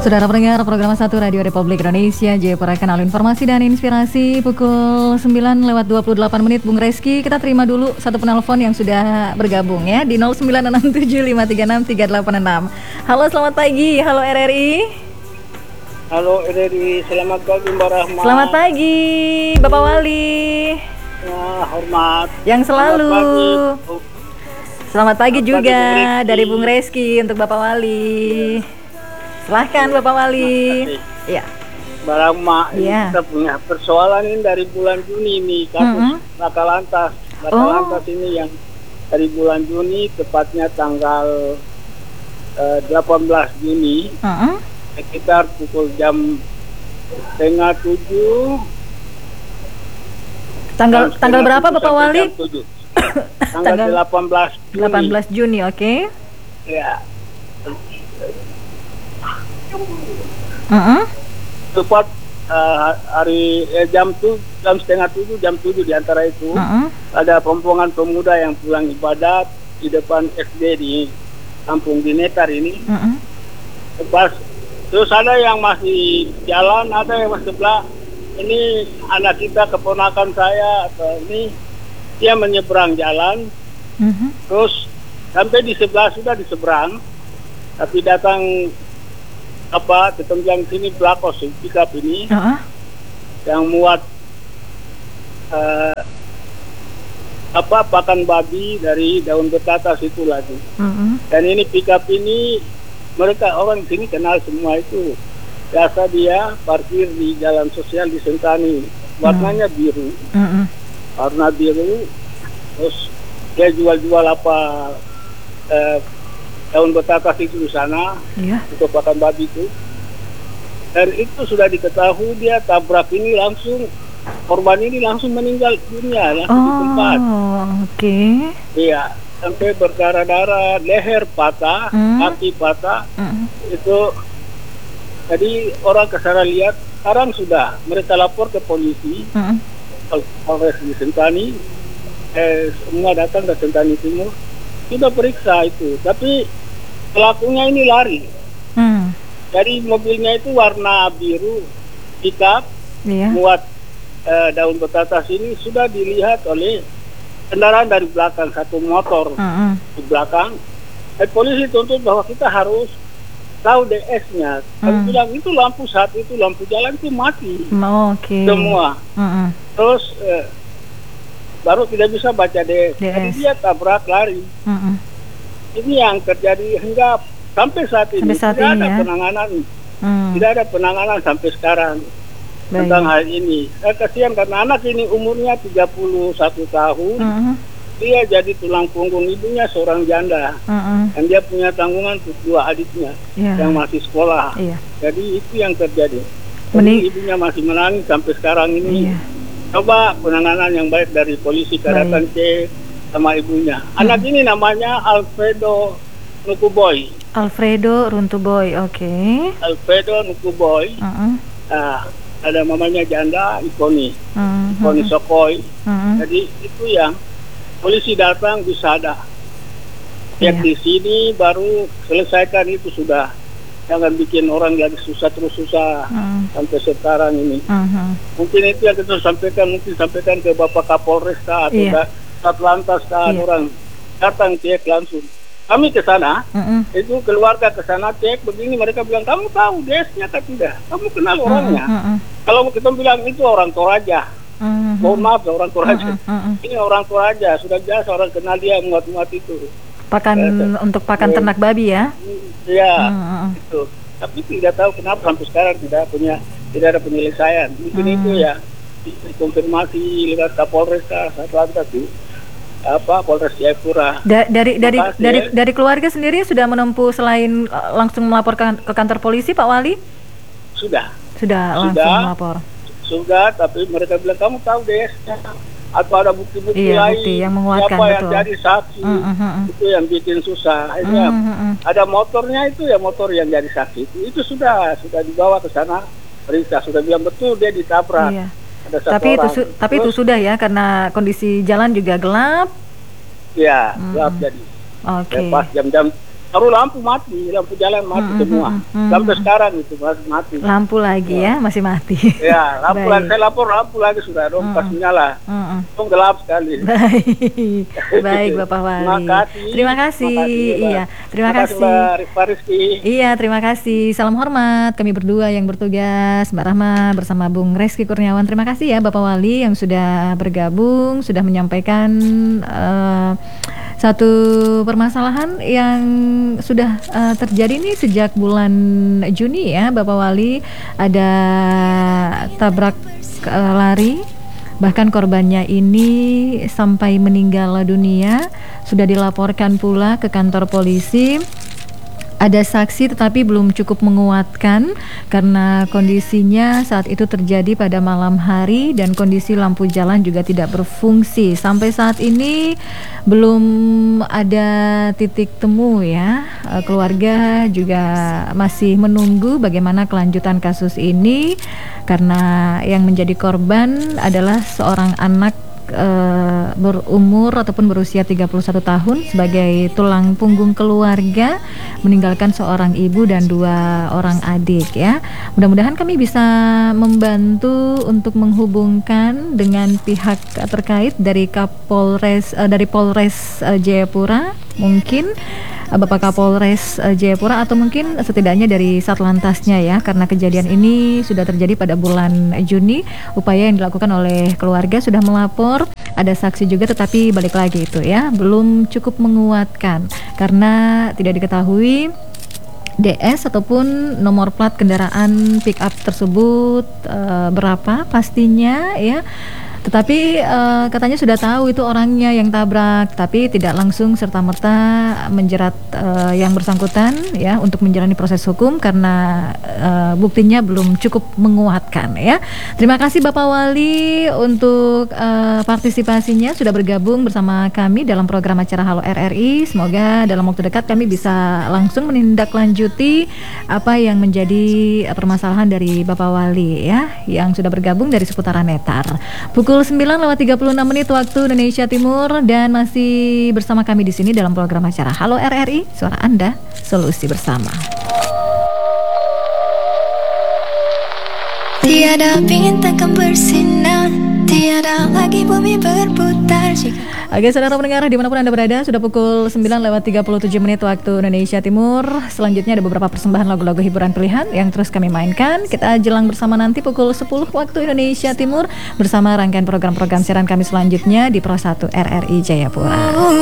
Saudara pendengar program 1 Radio Republik Indonesia, Jayapura Kanal Informasi dan Inspirasi, pukul 9:28 Bung Reski. Kita terima dulu satu penelpon yang sudah bergabung ya di 0967536386. Halo, selamat pagi. Halo RRI. Halo RRI, selamat pagi Mbak Rahma. Selamat pagi Bapak Wali. Ya, hormat. Yang selalu. Selamat pagi juga pagi, dari Bung Reski untuk Bapak Wali. Silahkan Bapak Wali. Iya. Mbak Rahma, Iya. kita punya persoalan ini dari bulan Juni nih, kasus laka lantas. Laka lantas ini yang dari bulan Juni, tepatnya tanggal 18 Juni, sekitar pukul jam 6:30. Tanggal berapa Bapak Wali? Tanggal 18 Juni. 18 Juni, oke. Ya. Tepat hari jam 6:30, jam 7 di antara itu ada rombongan pemuda yang pulang ibadat di depan SD di kampung di Netar ini. Pas terus ada yang masih jalan, ada yang masih sebelah. Ini anak kita, keponakan saya atau ini, dia menyeberang jalan. Terus sampai di sebelah, sudah di seberang, tapi datang ketembiang sini pelakos pickup ini yang muat pakan babi dari daun betatas itu lagi. Dan ini pickup ini mereka orang sini kenal semua itu. Biasa dia parkir di jalan sosial di Sentani, warnanya biru, warna biru. Terus dia jual-jual daun betatas itu di sana, untuk pakan babi itu. Dan itu sudah diketahui, dia tabrak ini langsung, korban ini langsung meninggal dunia langsung di tempat. Oke. Iya, sampai berdarah-darah, leher patah, kaki patah. Itu jadi orang kesana lihat, sekarang sudah mereka lapor ke polisi, Polres di Sentani, semua datang ke Sentani Timur, sudah periksa itu, tapi pelakunya ini lari. Jadi mobilnya itu warna biru, pickup, muat daun betatas ini sudah dilihat oleh kendaraan dari belakang, satu motor di belakang. Polisi tuntut bahwa kita harus tahu DS-nya. Kami bilang itu lampu saat itu, lampu jalan itu mati semua. Terus baru tidak bisa baca DS. Jadi dia tabrak lari. Ini yang terjadi hingga sampai saat ini, tidak ada penanganan. Tidak ada penanganan sampai sekarang tentang hal ini. Saya kasihan karena anak ini umurnya 31 tahun. Dia jadi tulang punggung, ibunya seorang janda. Dan dia punya tanggungan untuk 2 adiknya yang masih sekolah. Jadi itu yang terjadi. Jadi ibunya masih menangis sampai sekarang ini. Coba penanganan yang baik dari polisi Karatan C sama ibunya. Anak ini namanya Alfredo Nukuboy. Alfredo Runtuboy, oke. Alfredo Nukuboy. Ada mamanya janda, Ikoni Sokoy. Jadi itu yang polisi datang bisa ada. Di sini baru selesaikan itu sudah. Jangan bikin orang lagi susah terus susah sampai sekarang ini. Mungkin itu yang kita sampaikan, sampaikan ke Bapak Kapolresta atau Satlantas orang datang cek langsung. Kami ke sana, itu keluarga ke sana cek begini, mereka bilang kamu tahu DS-nya atau tidak? Kamu kenal orangnya? Kalau kita bilang itu orang Toraja. Mohon maaf orang Toraja. Ini orang Toraja, sudah biasa orang kenal dia muat-muat itu. Untuk pakan ternak babi ya? Iya, itu. Tapi tidak tahu kenapa sampai sekarang tidak ada penyelesaian. Mungkin itu ya dikonfirmasi lewat Kapolresta Satlantas itu. Polres Jayapura. Dari keluarga sendiri sudah menempuh selain langsung melaporkan ke kantor polisi, Pak Wali? Sudah langsung melapor. Sudah, tapi mereka bilang kamu tahu DS-nya atau ada bukti-bukti lain bukti yang menguatkan, siapa yang jadi saksi. Itu yang bikin susah. Akhirnya ada motornya itu ya, motor yang jadi saksi itu sudah dibawa ke sana periksa, sudah bilang betul dia ditabrak. Tapi itu sudah ya, karena kondisi jalan juga gelap. Ya, gelap jadi. Oke. Pas jam-jam Baru lampu mati, lampu jalan mati semua. Sampai sekarang itu masih mati. Lampu lagi ya, masih mati. Ya, lampu lagi. Saya lapor lampu lagi sudah dong pas menyala. Dong gelap sekali. Baik Bapak Wali. Terima kasih. Iya, terima kasih. Mbak Rizky. Iya, terima kasih. Salam hormat kami berdua yang bertugas, Mbak Rahma bersama Bung Reski Kurniawan. Terima kasih ya Bapak Wali yang sudah bergabung, sudah menyampaikan satu permasalahan yang sudah terjadi nih sejak bulan Juni ya Bapak Wali. Ada tabrak lari, bahkan korbannya ini sampai meninggal dunia. Sudah dilaporkan pula ke kantor polisi. Ada saksi tetapi belum cukup menguatkan karena kondisinya saat itu terjadi pada malam hari dan kondisi lampu jalan juga tidak berfungsi. Sampai saat ini belum ada titik temu ya. Keluarga juga masih menunggu bagaimana kelanjutan kasus ini karena yang menjadi korban adalah seorang anak berumur ataupun berusia 31 tahun sebagai tulang punggung keluarga, meninggalkan seorang ibu dan 2 orang adik ya. Mudah-mudahan kami bisa membantu untuk menghubungkan dengan pihak terkait dari Polres Jayapura, mungkin Bapak Kapolres Jayapura atau mungkin setidaknya dari Satlantasnya ya, karena kejadian ini sudah terjadi pada bulan Juni. Upaya yang dilakukan oleh keluarga sudah melapor, ada saksi juga tetapi balik lagi itu ya belum cukup menguatkan karena tidak diketahui DS ataupun nomor plat kendaraan pick up tersebut berapa pastinya ya. Tetapi katanya sudah tahu itu orangnya yang tabrak, tapi tidak langsung serta-merta menjerat yang bersangkutan ya untuk menjalani proses hukum karena buktinya belum cukup menguatkan ya. Terima kasih Bapak Wali untuk partisipasinya, sudah bergabung bersama kami dalam program acara Halo RRI. Semoga dalam waktu dekat kami bisa langsung menindaklanjuti apa yang menjadi permasalahan dari Bapak Wali ya, yang sudah bergabung dari seputaran Netar. Pukul 9:36 waktu Indonesia Timur dan masih bersama kami di sini dalam program acara Halo RRI, suara Anda, solusi bersama. Tiada bintang kan bersinar, tiada lagi bumi berputar. Oke saudara pendengar dimanapun Anda berada, sudah pukul 9:37 waktu Indonesia Timur. Selanjutnya ada beberapa persembahan lagu-lagu hiburan pilihan yang terus kami mainkan. Kita jelang bersama nanti pukul 10 waktu Indonesia Timur bersama rangkaian program-program siaran kami selanjutnya di Pro 1 RRI Jayapura.